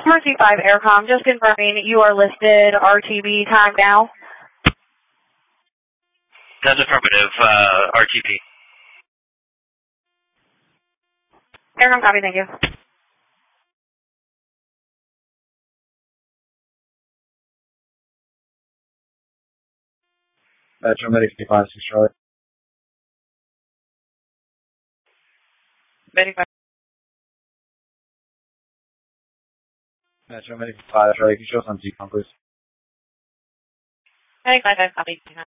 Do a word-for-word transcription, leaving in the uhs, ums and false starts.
Mercy five Aircom, just confirming you are listed R T B time now. That's affirmative, uh, R T B. Aircom copy, thank you. Metro Medic fifty-five, six Charlie. Medic five. Metro Medic fifty-five, Charlie, can you show us on Z-Com, please? Medic five five copy.